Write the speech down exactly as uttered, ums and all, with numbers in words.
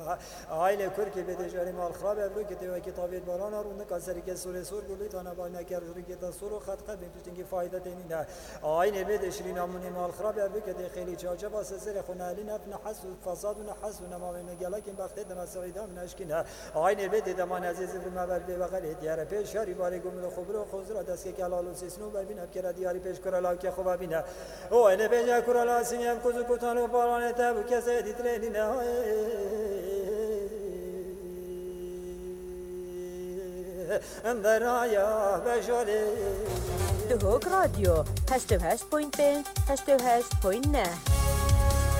عائله کر که بده جاری مال خراب ابرو که تو کتابی باران رو نکاسری که سوره سور گلی تا نبای نکرد رو که تا سور خط خط بیم که فایده دینه عائله بده شری نامون مال خراب ابرو که خیلی چاچه واسه سر خونالی نفن حس و فساد و نحس و نما من گلا که وقت دم سویدا من اشکینه عائله بده دمان عزیز به مبر به وقت دیاره پیش شاری باری گم خبر و خزر دست که کلال و سیسنو ببینم که دیاری پیش کرالا که خوب ببینه او اله بجا کرالا سیم کوزو کوتانو باران تابو که زدی ترینی نه اندرایا بجالی دهوک رادیو هشت و هشت پوینت پنج هشت و هشت پوینت نه